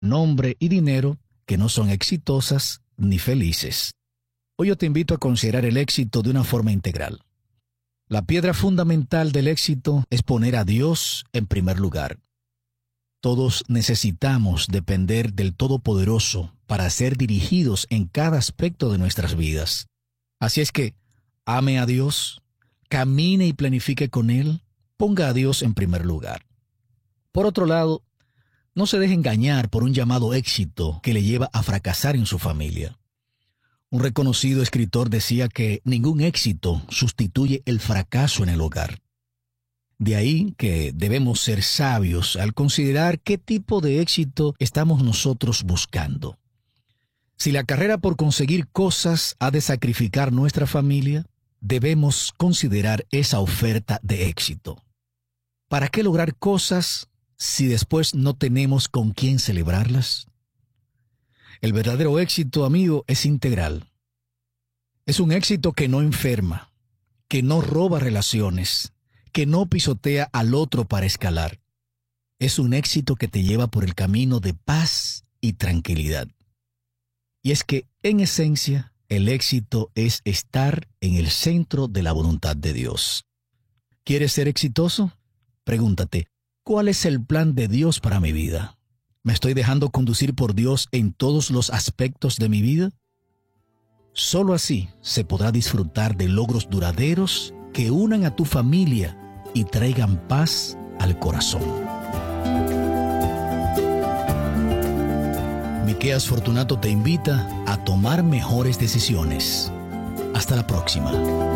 nombre y dinero que no son exitosas ni felices. Hoy yo te invito a considerar el éxito de una forma integral. La piedra fundamental del éxito es poner a Dios en primer lugar. Todos necesitamos depender del Todopoderoso para ser dirigidos en cada aspecto de nuestras vidas. Así es que, ame a Dios, camine y planifique con Él, ponga a Dios en primer lugar. Por otro lado, no se deje engañar por un llamado éxito que le lleva a fracasar en su familia. Un reconocido escritor decía que ningún éxito sustituye el fracaso en el hogar. De ahí que debemos ser sabios al considerar qué tipo de éxito estamos nosotros buscando. Si la carrera por conseguir cosas ha de sacrificar nuestra familia, debemos considerar esa oferta de éxito. ¿Para qué lograr cosas si después no tenemos con quién celebrarlas? El verdadero éxito, amigo, es integral. Es un éxito que no enferma, que no roba relaciones, que no pisotea al otro para escalar. Es un éxito que te lleva por el camino de paz y tranquilidad. Y es que, en esencia, el éxito es estar en el centro de la voluntad de Dios. ¿Quieres ser exitoso? Pregúntate, ¿cuál es el plan de Dios para mi vida? ¿Me estoy dejando conducir por Dios en todos los aspectos de mi vida? Solo así se podrá disfrutar de logros duraderos que unan a tu familia y traigan paz al corazón. Miqueas Fortunato te invita a tomar mejores decisiones. Hasta la próxima.